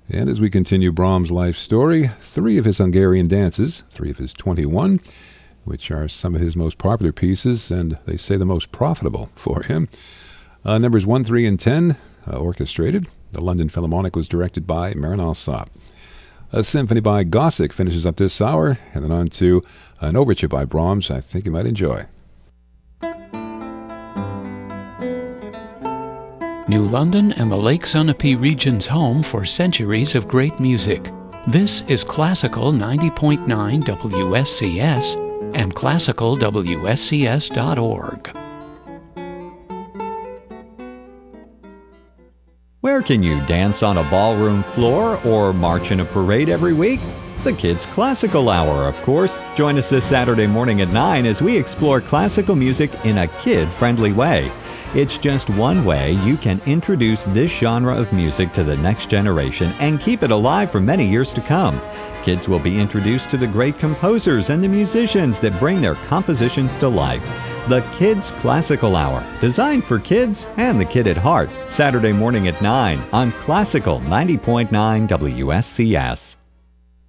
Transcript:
And as we continue Brahms' life story, 3 of his Hungarian dances, 3 of his 21, which are some of his most popular pieces, and they say the most profitable for him. Numbers 1, 3, and 10, orchestrated. The London Philharmonic was directed by Marin Alsop. A symphony by Gossick finishes up this hour, and then on to an overture by Brahms I think you might enjoy. New London and the Lake Sunapee region's home for centuries of great music. This is Classical 90.9 WSCS and classicalwscs.org. Where can you dance on a ballroom floor or march in a parade every week? The Kids Classical Hour, of course. Join us this Saturday morning at 9 as we explore classical music in a kid-friendly way. It's just one way you can introduce this genre of music to the next generation and keep it alive for many years to come. Kids will be introduced to the great composers and the musicians that bring their compositions to life. The Kids Classical Hour, designed for kids and the kid at heart. Saturday morning at 9 on Classical 90.9 WSCS.